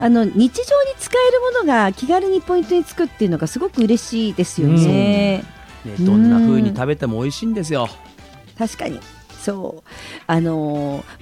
日常に使えるものが気軽にポイントにつくっていうのがすごく嬉しいですよね。 どんな風に食べても美味しいんですよ。 確かにそう、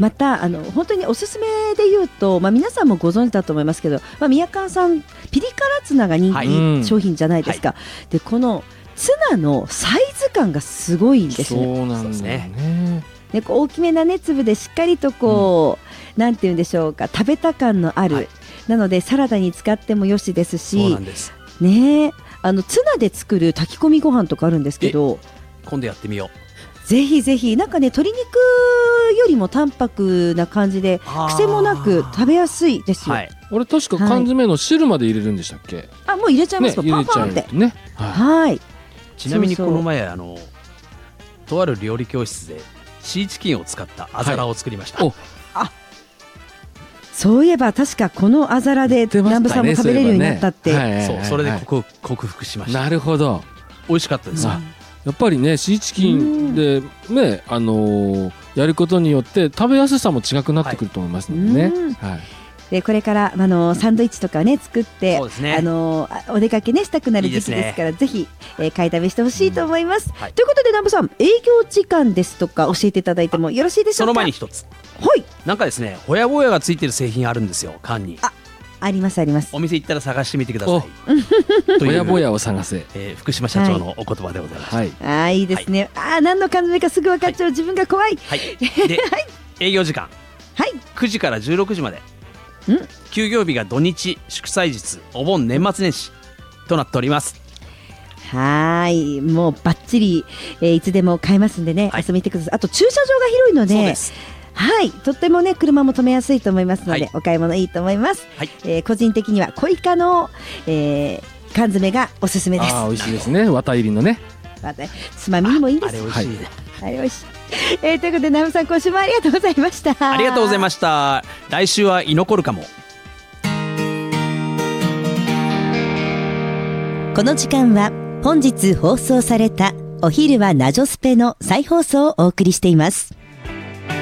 また本当におすすめで言うと、皆さんもご存知だと思いますけど、宮川さんピリ辛ツナが人気商品じゃないですか、でこのツナのサイズ感がすごいんですね。 そうなんですね。 で大きめな粒でしっかりとなんていうんでしょうか、食べた感のある、なのでサラダに使ってもよしですし、 そうなんですね、ツナで作る炊き込みご飯とかあるんですけど、 今度やってみよう。ぜひぜひ、なんかね、鶏肉よりも淡白な感じで癖もなく食べやすいですよ。 俺確か缶詰の汁まで入れるんでしたっけ？ もう入れちゃいますか、パンパンってね。 ちなみにこの前とある料理教室でシーチキンを使ったあざらを作りました。 そういえば確かこのあざらで南部さんも食べれるようになったって、 それで克服しました。 なるほど、 美味しかったです。 やっぱりね、シーチキンでね、やることによって食べやすさも違くなってくると思いますのでね。 でこれからサンドイッチとかね作って、お出かけねしたくなる時期ですから、ぜひ、買い食べしてほしいと思います。ということで南部さん、営業時間ですとか教えていただいてもよろしいでしょうか？ その前に一つ、なんかですね、ほやぼやがついてる製品あるんですよ、缶に。 ありますあります。 お店行ったら探してみてください。 ほやぼやを探せ、 福島社長のお言葉でございます。 いいですね。何の缶詰かすぐ分かっちゃう自分が怖い。 で営業時間9時から16時まで、休業日が土日、祝祭日、お盆、年末年始となっております。 もうバッチリ、いつでも買えますんでね、遊びに行ってください。あと駐車場が広いので、 そうです。 とってもね、車も止めやすいと思いますので、お買い物いいと思います。個人的には小イカの、缶詰がおすすめです。 美味しいですね、綿入りのね。 つまみにもいいです。 あれ美味しいね。 あれ美味しい。ということで南部さん、今週もありがとうございました。 ありがとうございました。来週は居残るかも。 この時間は本日放送されたお昼はナジョスペの再放送をお送りしています。